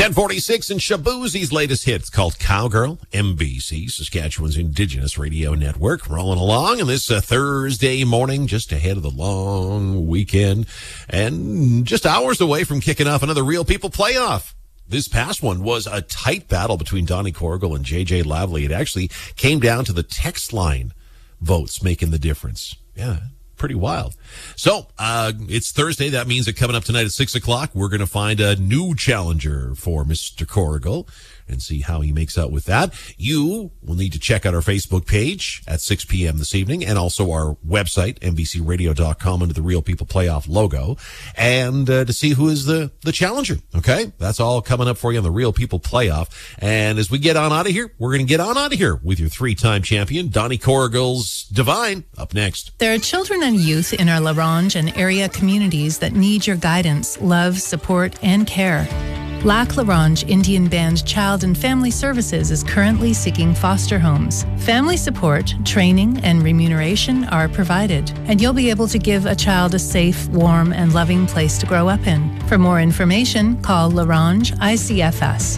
1046 and Shaboozie's latest hit. It's called Cowgirl, MBC, Saskatchewan's Indigenous Radio Network. Rolling along on this Thursday morning, just ahead of the long weekend, and just hours away from kicking off another Real People playoff. This past one was a tight battle between Donnie Corrigal and JJ Lavely. It actually came down to the text line votes making the difference. Yeah. Pretty wild. So, it's Thursday. That means that coming up tonight at 6 o'clock, we're going to find a new challenger for Mr. Corrigal and see how he makes out with that. You will need to check out our Facebook page at 6 p.m. this evening and also our website, NBCRadio.com, under the Real People Playoff logo, and to see who is the challenger. Okay? That's all coming up for you on the Real People Playoff. And as we get on out of here, we're going to get on out of here with your three-time champion, Donnie Corrigal's Divine, up next. There are children and youth in our La Ronge and area communities that need your guidance, love, support, and care. Lac La Ronge Indian Band Child and Family Services is currently seeking foster homes. Family support, training, and remuneration are provided, and you'll be able to give a child a safe, warm, and loving place to grow up in. For more information, call La Ronge ICFS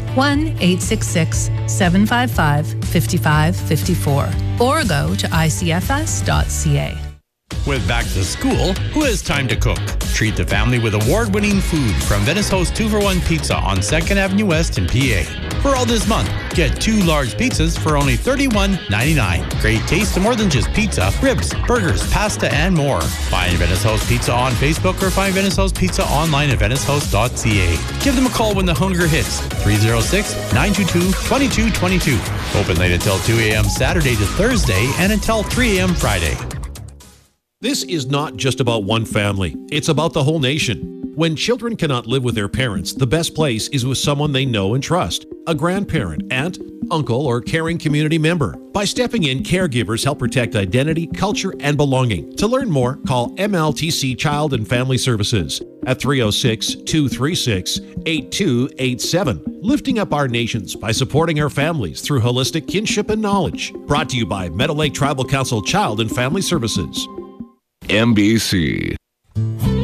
1-866-755-5554 or go to icfs.ca. With back to school, who has time to cook? Treat the family with award-winning food from Venice Host 2-for-1 Pizza on 2nd Avenue West in PA. For all this month, get 2 large pizzas for only $31.99. Great taste of more than just pizza, ribs, burgers, pasta, and more. Find Venice Host Pizza on Facebook or find Venice Host Pizza online at venicehost.ca. Give them a call when the hunger hits. 306-922-2222. Open late until 2 a.m. Saturday to Thursday and until 3 a.m. Friday. This is not just about one family. It's about the whole nation. When children cannot live with their parents, the best place is with someone they know and trust. A grandparent, aunt, uncle, or caring community member. By stepping in, caregivers help protect identity, culture, and belonging. To learn more, call MLTC Child and Family Services at 306-236-8287. Lifting up our nations by supporting our families through holistic kinship and knowledge. Brought to you by Meadow Lake Tribal Council Child and Family Services. NBC.